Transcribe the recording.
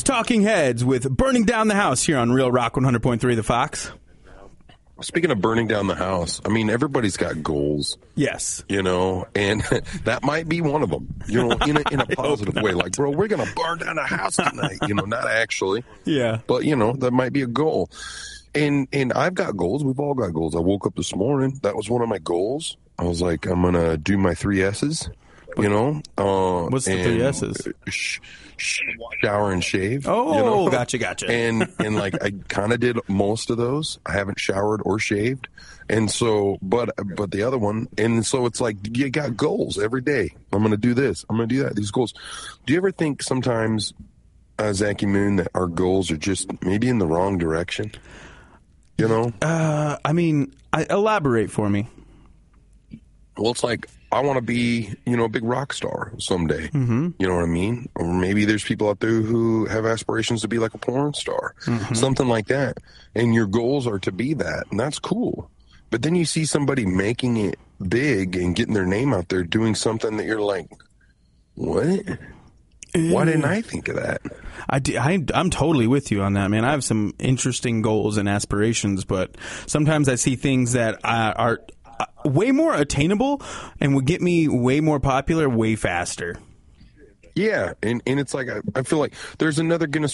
Talking Heads with Burning Down the House here on Real Rock 100.3 The Fox. Speaking of burning down the house, I mean, everybody's got goals. Yes. You know, and that might be one of them, you know, in a positive way. Like, bro, we're going to burn down a house tonight. You know, not actually. Yeah. But, you know, that might be a goal. And I've got goals. We've all got goals. I woke up this morning. That was one of my goals. I was like, I'm going to do my 3 S's, you know. What's the 3 S's? Shower and shave. Oh, you know? Gotcha. And like I kind of did most of those. I haven't showered or shaved. And so, but the other one, and so it's like, you got goals every day. I'm going to do this. I'm going to do that. These goals. Do you ever think sometimes, Zachy Moon, that our goals are just maybe in the wrong direction? You know? I mean, elaborate for me. Well, it's like, I want to be, you know, a big rock star someday. Mm-hmm. You know what I mean? Or maybe there's people out there who have aspirations to be like a porn star, something like that. And your goals are to be that, and that's cool. But then you see somebody making it big and getting their name out there doing something that you're like, what? Why didn't I think of that? I'm totally with you on that, man. I have some interesting goals and aspirations, but sometimes I see things that are way more attainable and would get me way more popular way faster. Yeah, and it's like I feel like there's another Guinness